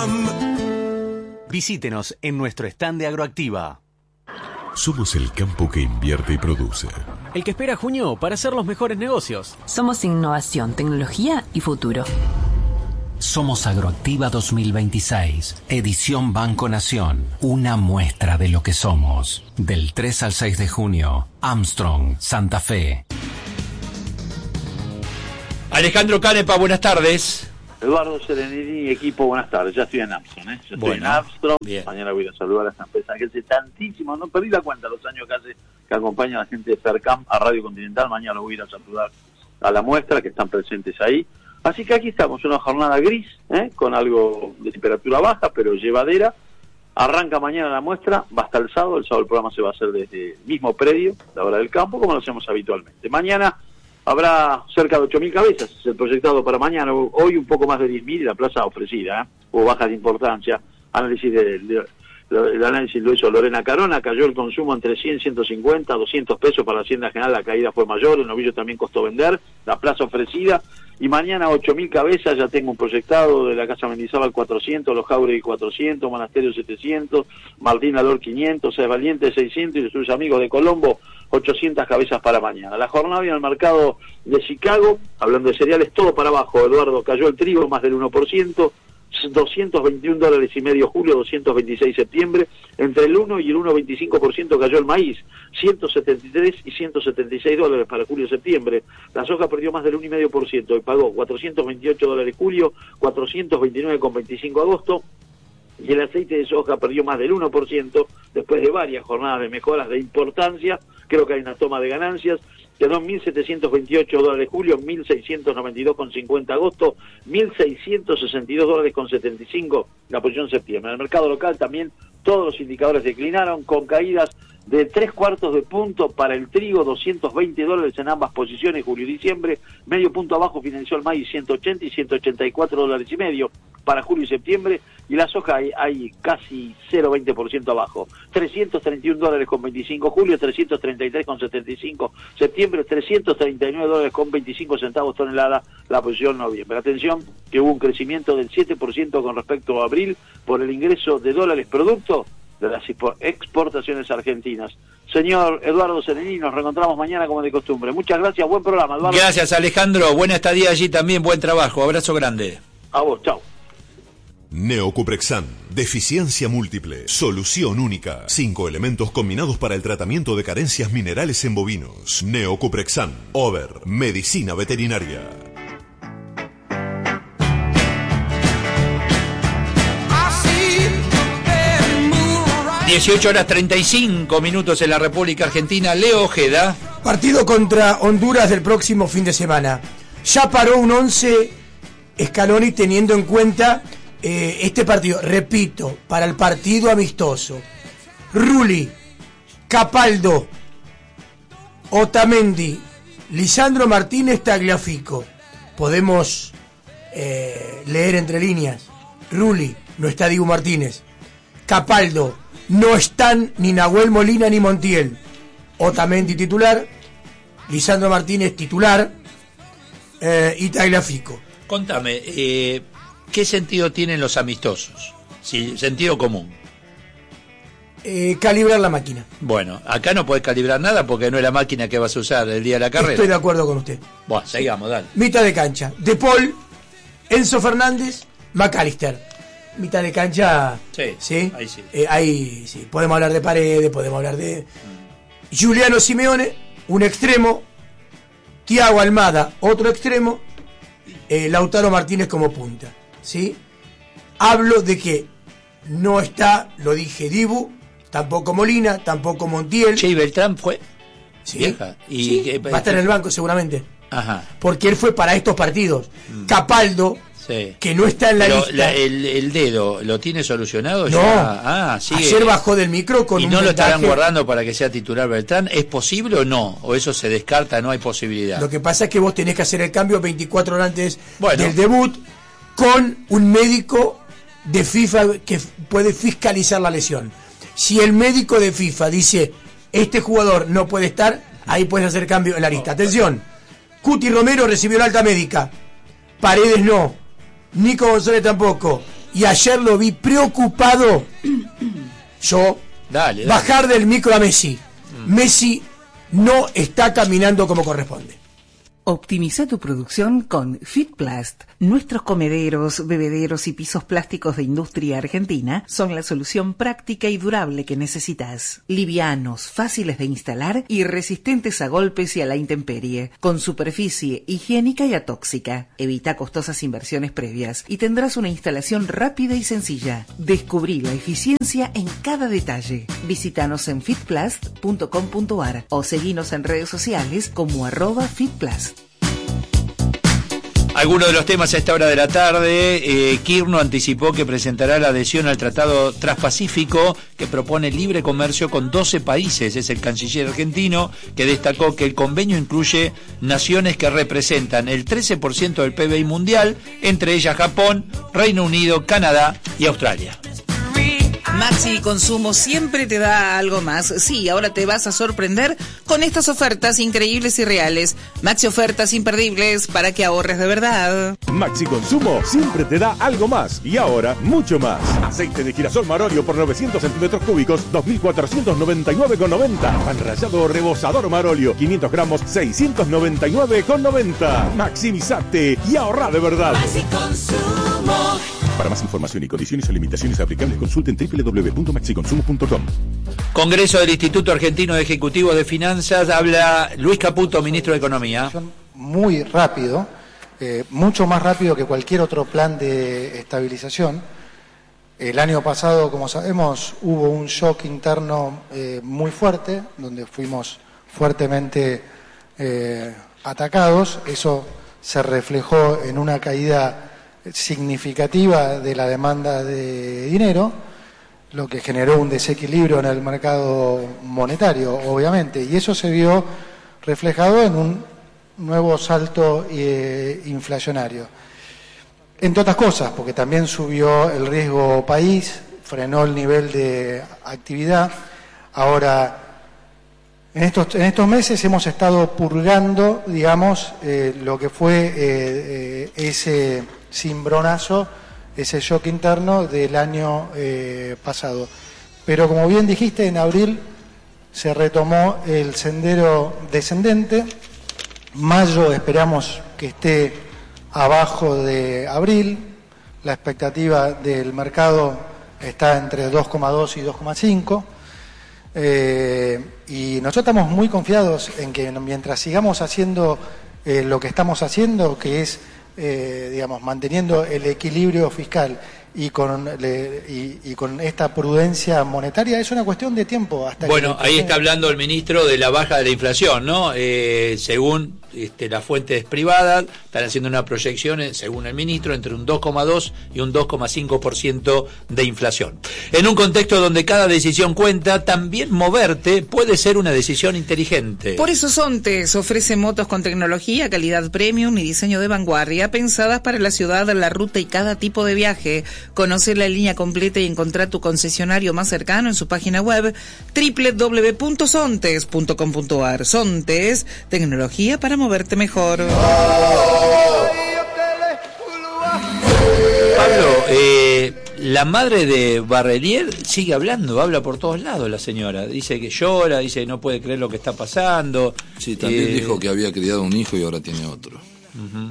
Fercam. Visítenos en nuestro stand de Agroactiva. Somos el campo que invierte y produce. El que espera junio para hacer los mejores negocios. Somos innovación, tecnología y futuro. Somos Agroactiva 2026, edición Banco Nación. Una muestra de lo que somos. Del 3 al 6 de junio, Armstrong, Santa Fe. Alejandro Canepa, buenas tardes. Eduardo Serenini, equipo, buenas tardes. Ya estoy en Armstrong, ¿eh? Yo estoy en Armstrong. Bien. Mañana voy a saludar a esta empresa que hace tantísimo, no perdí la cuenta los años que hace que acompaña a la gente de Fercam a Radio Continental. Mañana voy a ir a saludar a la muestra, que están presentes ahí. Así que aquí estamos, una jornada gris, con algo de temperatura baja, pero llevadera. Arranca mañana la muestra, va hasta el sábado el programa se va a hacer desde el mismo predio, la hora del campo, como lo hacemos habitualmente. Mañana habrá cerca de 8.000 cabezas, es el proyectado para mañana. Hoy un poco más de 10.000 y la plaza ofrecida, hubo bajas de importancia. El análisis lo hizo Lorena Carona, cayó el consumo entre 100, 150, 200 pesos para la Hacienda General, la caída fue mayor, el novillo también costó vender, la plaza ofrecida, y mañana 8.000 cabezas, ya tengo un proyectado de la Casa Mendizábal 400, Los Jauregui 400, Monasterio 700, Martín Alor 500, Es Valiente 600 y sus amigos de Colombo 800 cabezas para mañana. La jornada en el mercado de Chicago, hablando de cereales, todo para abajo, Eduardo, cayó el trigo más del 1%, $221.50 julio, 226 septiembre, entre el 1 y el 1,25% cayó el maíz, 173 y $176 para julio septiembre. La soja perdió más del 1,5% y pagó $428 julio, 429,25 agosto. Y el aceite de soja perdió más del 1% después de varias jornadas de mejoras de importancia. Creo que hay una toma de ganancias. Quedó en $1.728 julio, 1.692,50 agosto, $1.662,75 la posición septiembre. En el mercado local también todos los indicadores declinaron, con caídas de 3/4 de punto para el trigo, $220 en ambas posiciones, julio y diciembre. Medio punto abajo financió el maíz, 180 y $184,5 para julio y septiembre. Y la soja hay casi 0,20% abajo, $331,25 julio, 333,75 septiembre, $339,25 tonelada la posición noviembre. Atención, que hubo un crecimiento del 7% con respecto a abril por el ingreso de dólares producto de las exportaciones argentinas. Señor Eduardo Serenini, nos reencontramos mañana como de costumbre. Muchas gracias, buen programa, Eduardo. Gracias, Alejandro, buena estadía allí también, buen trabajo, abrazo grande. A vos, chao. Neocuprexan, deficiencia múltiple, solución única. 5 elementos combinados para el tratamiento de carencias minerales en bovinos. Neocuprexan, Over, medicina veterinaria. 18:35 en la República Argentina. Leo Ojeda. Partido contra Honduras del próximo fin de semana. Ya paró un 11 Scaloni teniendo en cuenta este partido. Repito, para el partido amistoso. Rulli, Capaldo, Otamendi, Lisandro Martínez, Tagliafico. Podemos leer entre líneas. Rulli, no está Dibu Martínez. Capaldo, no están ni Nahuel Molina ni Montiel. Otamendi titular, Lisandro Martínez titular, y Tagliafico. Contame, ¿qué sentido tienen los amistosos? Sí, sentido común. Calibrar la máquina. Bueno, acá no podés calibrar nada porque no es la máquina que vas a usar el día de la carrera. Estoy de acuerdo con usted. Bueno, sigamos, dale. Mitad de cancha, De Paul, Enzo Fernández, McAllister. Mitad de cancha, sí. Ahí sí. Ahí sí. Podemos hablar de Paredes, podemos hablar de Giuliano Simeone, un extremo, Thiago Almada, otro extremo, Lautaro Martínez como punta, ¿sí? Hablo de que no está, lo dije, Dibu, tampoco Molina, tampoco Montiel. Che, ¿y Beltrán fue? Sí, vieja. ¿Y sí, va a estar en el banco seguramente. Ajá. Porque él fue para estos partidos. Capaldo, sí, que no está en la lista. El dedo, ¿lo tiene solucionado? No. Ya? Sigue. Ayer bajó del micro con ¿Y un no lo mensaje. estarán guardando para que sea titular Beltrán? ¿Es posible o no? ¿O eso se descarta, no hay posibilidad? Lo que pasa es que vos tenés que hacer el cambio 24 horas antes del debut con un médico de FIFA que puede fiscalizar la lesión. Si el médico de FIFA dice, este jugador no puede estar, ahí puedes hacer cambio en la lista. Atención, Cuti Romero recibió la alta médica, Paredes no, Nico González tampoco, y ayer lo vi preocupado. Bajar del micro a Messi. Messi no está caminando como corresponde. Optimiza tu producción con Fitplast. Nuestros comederos, bebederos y pisos plásticos de industria argentina son la solución práctica y durable que necesitas. Livianos, fáciles de instalar y resistentes a golpes y a la intemperie, con superficie higiénica y atóxica. Evita costosas inversiones previas y tendrás una instalación rápida y sencilla. Descubrí la eficiencia en cada detalle. Visítanos en fitplast.com.ar o seguinos en redes sociales como @fitplast. Algunos de los temas a esta hora de la tarde. Kirchner anticipó que presentará la adhesión al Tratado Transpacífico que propone libre comercio con 12 países. Es el canciller argentino que destacó que el convenio incluye naciones que representan el 13% del PBI mundial, entre ellas Japón, Reino Unido, Canadá y Australia. Maxi Consumo siempre te da algo más. Sí, ahora te vas a sorprender con estas ofertas increíbles y reales. Maxi ofertas imperdibles para que ahorres de verdad. Maxi Consumo siempre te da algo más y ahora mucho más. Aceite de girasol Marolio por 900 centímetros cúbicos, 2.499,90. Pan rallado rebozador Marolio, 500 gramos, 699,90. Maximizate y ahorra de verdad. Maxi Consumo. Para más información y condiciones o limitaciones aplicables, consulten www.maxiconsumo.com. Congreso del Instituto Argentino de Ejecutivos de Finanzas. Habla Luis Caputo, ministro de Economía. Muy rápido, mucho más rápido que cualquier otro plan de estabilización. El año pasado, como sabemos, hubo un shock interno muy fuerte, donde fuimos fuertemente atacados. Eso se reflejó en una caída significativa de la demanda de dinero, lo que generó un desequilibrio en el mercado monetario, obviamente, y eso se vio reflejado en un nuevo salto inflacionario. Entre otras cosas, porque también subió el riesgo país, frenó el nivel de actividad. Ahora, en estos meses hemos estado purgando, digamos, lo que fue ese cimbronazo, ese shock interno del año pasado. Pero como bien dijiste, en abril se retomó el sendero descendente. Mayo esperamos que esté abajo de abril. La expectativa del mercado está entre 2,2 y 2,5. Y nosotros estamos muy confiados en que mientras sigamos haciendo lo que estamos haciendo, que es digamos, manteniendo el equilibrio fiscal y con esta prudencia monetaria, es una cuestión de tiempo. Bueno, ahí está hablando el ministro de la baja de la inflación, ¿no? Según las fuentes privadas, están haciendo una proyección, según el ministro, entre un 2,2 y un 2,5% de inflación. En un contexto donde cada decisión cuenta, también moverte puede ser una decisión inteligente. Por eso Sontes ofrece motos con tecnología, calidad premium y diseño de vanguardia, pensadas para la ciudad, la ruta y cada tipo de viaje. Conoce la línea completa y encontrar tu concesionario más cercano en su página web www.sontes.com.ar. Sontes, tecnología para moverte mejor. Pablo, la madre de Barrelier sigue hablando, habla por todos lados la señora. Dice que llora, dice que no puede creer lo que está pasando. Sí, también dijo que había criado un hijo y ahora tiene otro. Uh-huh.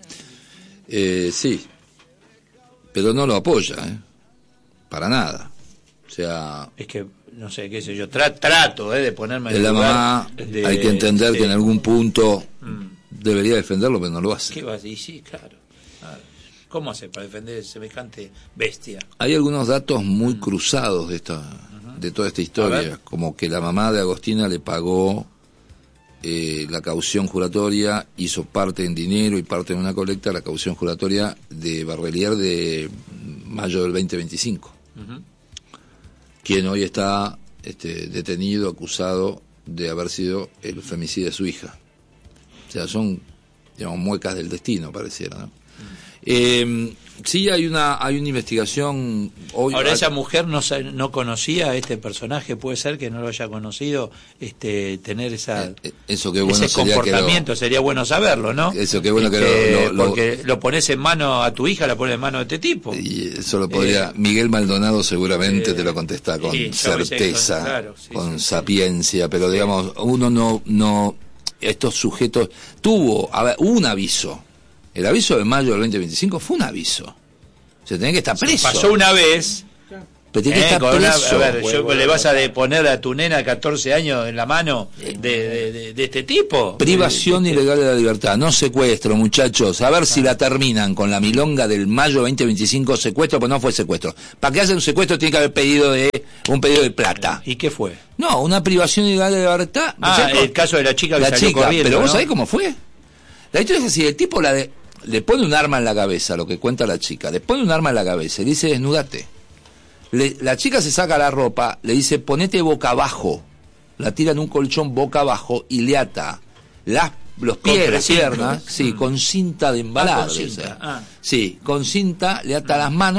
Sí, pero no lo apoya, para nada. O sea, es que no sé, qué sé yo, trato de ponerme en la mamá. Hay que entender que en algún punto debería defenderlo, pero no lo hace. ¿Qué va a decir? Sí, claro. ¿Cómo hace para defender semejante bestia? Hay algunos datos muy cruzados de toda esta historia, como que la mamá de Agostina le pagó la caución juratoria, hizo parte en dinero y parte en una colecta, la caución juratoria de Barrelier de mayo del 2025, quien hoy está detenido, acusado de haber sido el femicidio de su hija. O sea, son, digamos, muecas del destino, pareciera, ¿no? Sí, hay una investigación hoy. Ahora, esa mujer no conocía a este personaje, puede ser que no lo haya conocido, tener eso qué bueno ese comportamiento, sería bueno saberlo, ¿no? Eso qué bueno porque lo pones en mano a tu hija, la pones en mano de este tipo. Y eso lo podría Miguel Maldonado seguramente te lo contesta con certeza, con sapiencia, pero digamos, uno no estos sujetos hubo un aviso. El aviso de mayo del 2025 fue un aviso. Se tenía que estar preso. Pasó una vez. Pero tiene que estar preso. ¿Le vas a poner a tu nena de 14 años en la mano de este tipo? Privación ilegal de la libertad, no secuestro, muchachos. A ver si la terminan con la milonga del mayo 2025, secuestro, pues no fue secuestro. Para que haya un secuestro tiene que haber un pedido de plata. ¿Y qué fue? No, una privación ilegal de la libertad. El caso de la chica que salió corriendo, pero vos ¿no? sabés cómo fue. La historia es así, el tipo le pone un arma en la cabeza, lo que cuenta la chica, le pone un arma en la cabeza y dice desnúdate. La chica se saca la ropa, le dice ponete boca abajo, la tira en un colchón boca abajo y le ata los pies, las piernas, con cinta de embalar. Con cinta. Sí, con cinta le ata las manos.